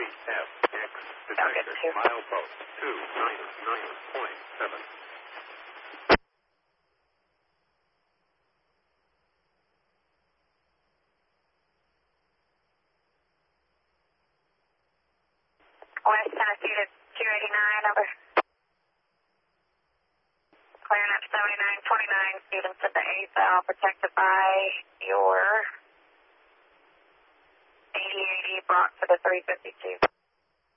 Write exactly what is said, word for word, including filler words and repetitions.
three F X detected milepost two nine nine point seven. West Tennessee to two eighty-nine, over. Clearing up seventy-nine twenty-nine, Stevens to the eighth, uh, protected by your eighty eighty, brought to the three fifty-two.